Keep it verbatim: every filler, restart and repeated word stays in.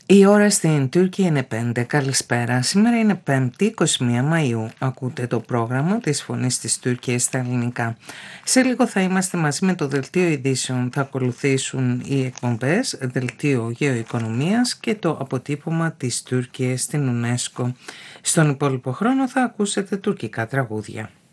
Η ώρα στην Τουρκία είναι πέντε. Καλησπέρα. Σήμερα είναι πέμπτη, είκοσι μία Μαΐου. Ακούτε το πρόγραμμα της Φωνής της Τουρκίας στα ελληνικά. Σε λίγο θα είμαστε μαζί με το Δελτίο Ειδήσεων. Θα ακολουθήσουν οι εκπομπές Δελτίο Γεωοικονομίας και το αποτύπωμα της Τουρκίας στην UNESCO. Στον υπόλοιπο χρόνο θα ακούσετε τουρκικά τραγούδια.